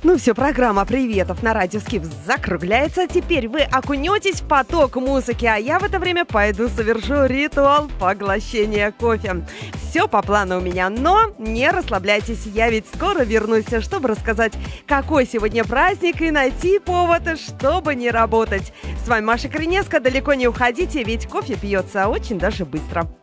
Ну все, программа приветов на радио Скиф закругляется. Теперь вы окунетесь в поток музыки, а я в это время пойду совершу ритуал поглощения кофе. Все по плану у меня, но не расслабляйтесь, я ведь скоро вернусь, чтобы рассказать, какой сегодня праздник и найти повод, чтобы не работать. С вами Маша Кореневская, далеко не уходите, ведь кофе пьется очень даже быстро.